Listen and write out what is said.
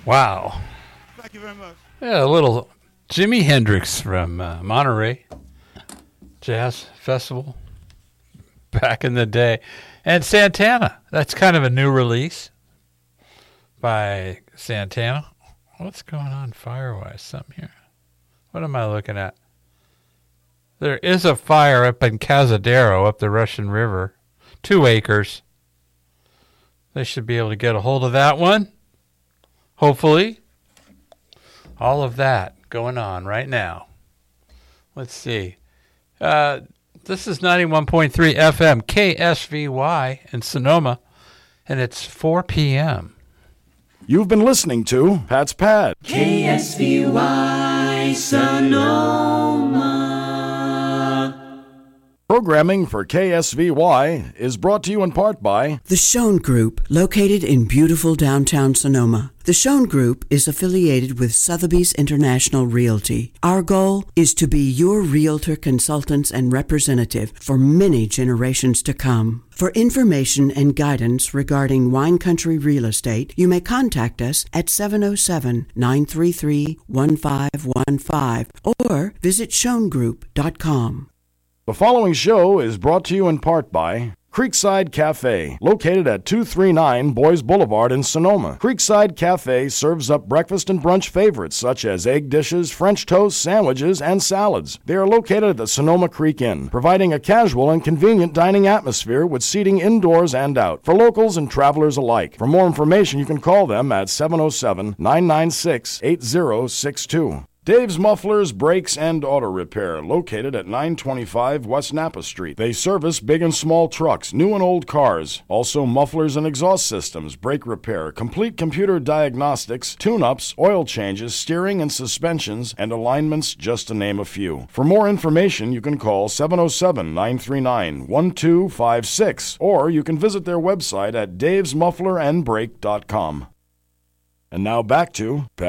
Wow. Thank you very much. Yeah, a little Jimi Hendrix from Monterey Jazz Festival back in the day. And Santana. That's kind of a new release by Santana. What's going on fire-wise? Something here. What am I looking at? There is a fire up in Cazadero, up the Russian River. 2 acres. They should be able to get a hold of that one. Hopefully. All of that going on right now. Let's see. This is 91.3 FM KSVY in Sonoma, and it's 4 p.m. You've been listening to Pat's Pad. KSVY Sonoma. Programming for KSVY is brought to you in part by The Schoen Group, located in beautiful downtown Sonoma. The Schoen Group is affiliated with Sotheby's International Realty. Our goal is to be your realtor, consultants, and representative for many generations to come. For information and guidance regarding wine country real estate, you may contact us at 707-933-1515 or visit schoengroup.com. The following show is brought to you in part by Creekside Cafe, located at 239 Boys Boulevard in Sonoma. Creekside Cafe serves up breakfast and brunch favorites such as egg dishes, French toast, sandwiches, and salads. They are located at the Sonoma Creek Inn, providing a casual and convenient dining atmosphere with seating indoors and out for locals and travelers alike. For more information, you can call them at 707-996-8062. Dave's Mufflers, Brakes, and Auto Repair, located at 925 West Napa Street. They service big and small trucks, new and old cars. Also mufflers and exhaust systems, brake repair, complete computer diagnostics, tune-ups, oil changes, steering and suspensions, and alignments, just to name a few. For more information, you can call 707-939-1256, or you can visit their website at davesmufflerandbrake.com. And now back to